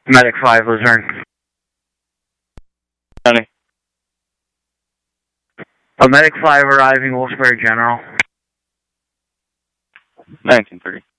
Medic 5, Luzerne. County. Medic 5 arriving, Wilkes-Barre General. 1930.